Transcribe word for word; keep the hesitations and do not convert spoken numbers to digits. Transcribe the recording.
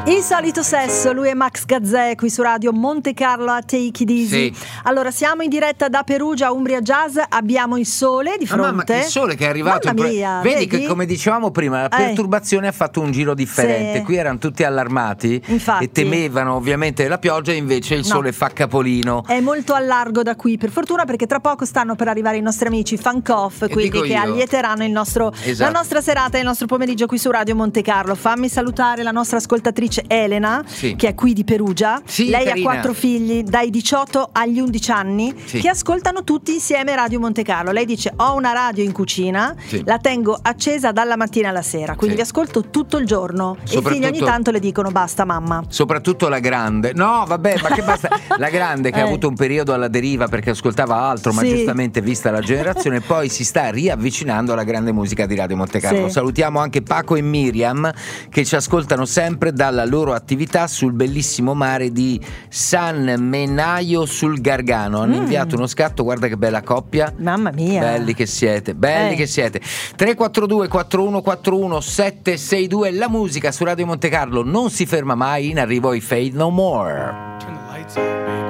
Insolito sesso, lui è Max Gazzè qui su Radio Monte Carlo a Take It Easy. Sì. Allora siamo in diretta da Perugia, Umbria Jazz, abbiamo il sole di fronte. Ma mamma, che sole che è arrivato. Mamma mia, vedi, vedi che come dicevamo prima, la perturbazione eh. ha fatto un giro differente. Sì. Qui erano tutti allarmati. Infatti. E temevano ovviamente la pioggia, invece il no. sole fa capolino. È molto a largo da qui, per fortuna, perché tra poco stanno per arrivare i nostri amici Funk Off, e quindi che io. allieteranno il nostro, esatto. la nostra serata e il nostro pomeriggio qui su Radio Monte Carlo. Fammi salutare la nostra ascoltatrice Elena, sì. che è qui di Perugia. Sì, lei carina. ha quattro figli dai diciotto agli undici anni, sì. che ascoltano tutti insieme Radio Monte Carlo. Lei dice: ho una radio in cucina, sì. la tengo accesa dalla mattina alla sera, quindi sì. vi ascolto tutto il giorno. E i figli ogni tanto le dicono: basta mamma. Soprattutto la grande. No vabbè, ma che basta. La grande che eh. ha avuto un periodo alla deriva perché ascoltava altro, ma sì. giustamente vista la generazione poi si sta riavvicinando alla grande musica di Radio Monte Carlo. Sì. Salutiamo anche Paco e Miriam che ci ascoltano sempre dalla loro attività sul bellissimo mare di San Menaio sul Gargano. Hanno mm. inviato uno scatto, guarda che bella coppia. Mamma mia. Belli che siete, belli eh. che siete. tre quattro due quattro uno quattro uno sette sei due. La musica su Radio Monte Carlo non si ferma mai, in arrivo i Fade No More. Turn the lights out, baby.